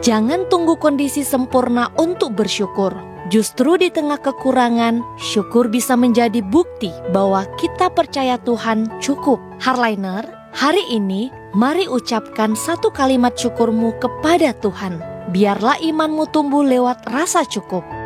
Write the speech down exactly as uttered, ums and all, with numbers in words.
Jangan tunggu kondisi sempurna untuk bersyukur. Justru di tengah kekurangan, syukur bisa menjadi bukti bahwa kita percaya Tuhan cukup. Hardliner, hari ini mari ucapkan satu kalimat syukurmu kepada Tuhan. Biarlah imanmu tumbuh lewat rasa cukup.